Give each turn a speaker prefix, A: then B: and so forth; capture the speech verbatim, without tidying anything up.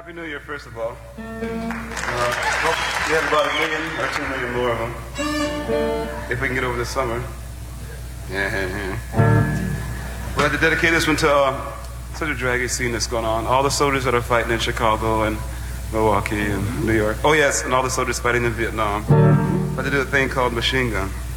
A: Happy New Year, first of all. Uh, hope we have about a million or two million more of them. If we can get over this summer. Yeah, yeah, yeah. We'd like to dedicate this one to uh, such a draggy scene that's going on. All the soldiers that are fighting in Chicago and Milwaukee and New York. Oh, yes, and all the soldiers fighting in Vietnam. But they do a thing called Machine Gun.